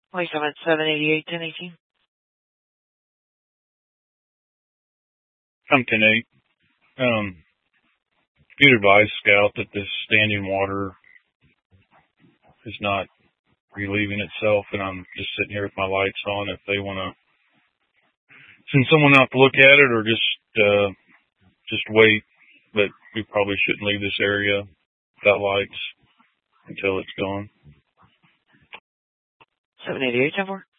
Wait, I'm at 788-1018. I'm 10-8. You'd advise Scout that this standing water is not relieving itself, and I'm just sitting here with my lights on. If they want to send someone out to look at it, or just wait, but we probably shouldn't leave this area without lights until it's gone. 788-10-4.